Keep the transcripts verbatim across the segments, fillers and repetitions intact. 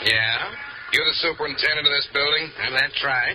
Yeah? You're the superintendent of this building? Well, that's right.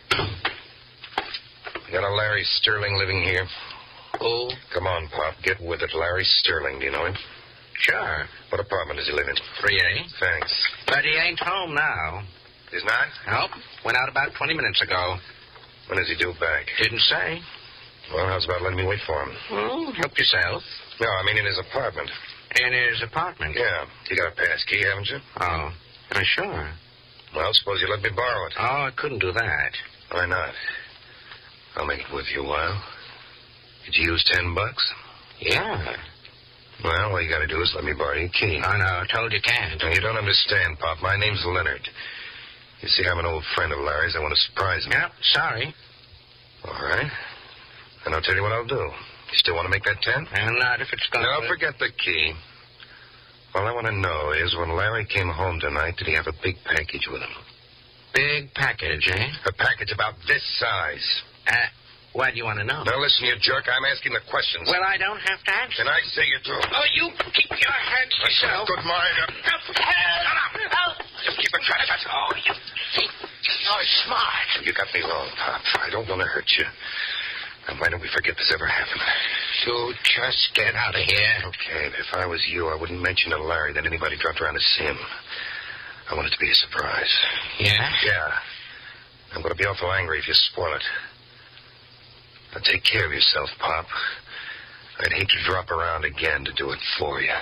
You got a Larry Sterling living here? Oh? Come on, Pop. Get with it. Larry Sterling. Do you know him? Sure. What apartment does he live in? three A. Thanks. But he ain't home now. He's not? Nope. Went out about twenty minutes ago. When does he due back? Didn't say. Well, how's about letting me wait for him? Well, help yourself. No, I mean in his apartment. In his apartment? Yeah. You got a pass key, haven't you? Oh. Uh, sure. Well, suppose you let me borrow it. Oh, I couldn't do that. Why not? I'll make it with you a while. Did you use ten bucks? Yeah. Well, all you got to do is let me borrow your key. Oh, no, I told you can't. Now, you don't understand, Pop. My name's Leonard. You see, I'm an old friend of Larry's. I want to surprise him. Yeah, sorry. All right. And I'll tell you what I'll do. You still want to make that ten? And not if it's going to... No, forget the key. All I want to know is when Larry came home tonight, did he have a big package with him? Big package, eh? A package about this size. Uh, why do you want to know? Now, listen, you jerk. I'm asking the questions. Well, I don't have to answer. Can I say you do? Oh, you keep your hands to yourself. Good mind. Shut up. Just keep it shut. Oh, you... Oh, smart. You got me wrong, Pop. I don't want to hurt you. Now, why don't we forget this ever happened? You just get out of here. Okay, if I was you, I wouldn't mention to Larry that anybody dropped around to see him. I want it to be a surprise. Yeah? Yeah. I'm going to be awful angry if you spoil it. Now, take care of yourself, Pop. I'd hate to drop around again to do it for you.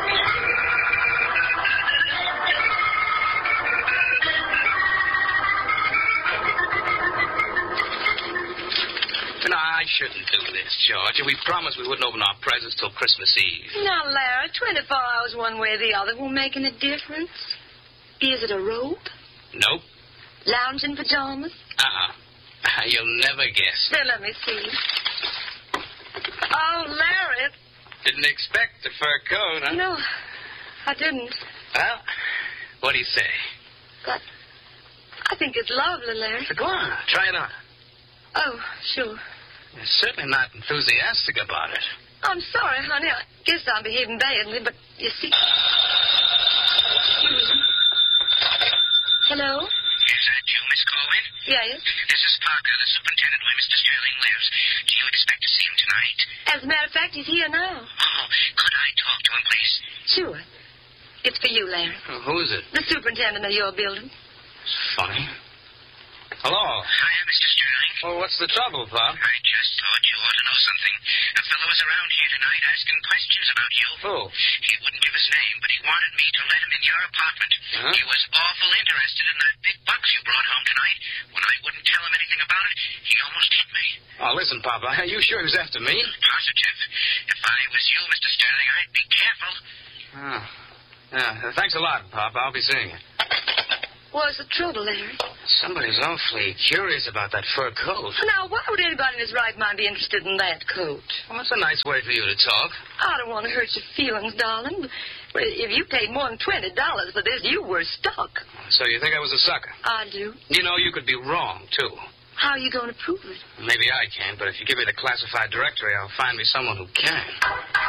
No, I shouldn't do this, George. We promised we wouldn't open our presents till Christmas Eve. Now, Larry, twenty-four hours one way or the other won't make any difference. Is it a robe? Nope. Lounging pajamas? Uh-uh. You'll never guess. Then let me see. Oh, Larry. Didn't expect the fur coat, huh? No, I didn't. Well, what do you say? But I think it's lovely, Larry. Go on, try it on. Oh, sure. You're certainly not enthusiastic about it. I'm sorry, honey. I guess I'm behaving badly, but you see... Hello? Is that you, Miss Corwin? Yes. This is Parker, the superintendent where Mister Sterling lives. Do you expect to see him tonight? As a matter of fact, he's here now. Oh, could I talk to him, please? Sure. It's for you, Larry. Oh, who is it? The superintendent of your building. It's funny. Hello. Hiya, Mister Sterling. Well, what's the trouble, Pop? I just thought you ought to know something. A fellow was around here tonight asking questions about you. Who? He wouldn't give his name, but he wanted me to let him in your apartment. Huh? He was awful interested in that big box you brought home tonight. When I wouldn't tell him anything about it, he almost hit me. Oh, listen, Papa. Are you sure he was after me? Positive. If I was you, Mister Sterling, I'd be careful. Oh. Yeah, thanks a lot, Papa. I'll be seeing you. What's the trouble, Larry? Somebody's awfully curious about that fur coat. Now, why would anybody in his right mind be interested in that coat? Well, that's a nice way for you to talk. I don't want to hurt your feelings, darling. But if you paid more than twenty dollars for this, you were stuck. So you think I was a sucker? I do. You know, you could be wrong, too. How are you going to prove it? Maybe I can, but if you give me the classified directory, I'll find me someone who can.